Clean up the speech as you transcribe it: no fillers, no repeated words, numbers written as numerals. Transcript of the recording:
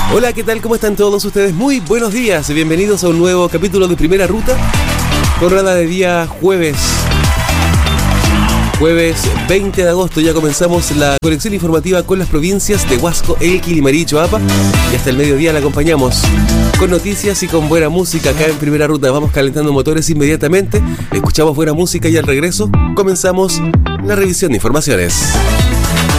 Hola, ¿qué tal? ¿Cómo están todos ustedes? Muy buenos días y bienvenidos a un nuevo capítulo de Primera Ruta. Jornada de día jueves 20 de agosto. Ya comenzamos la conexión informativa con las provincias de Huasco, Elqui, Limarí y Choapa. Y hasta el mediodía la acompañamos con noticias y con buena música acá en Primera Ruta. Vamos calentando motores inmediatamente. Escuchamos buena música y al regreso comenzamos la revisión de informaciones.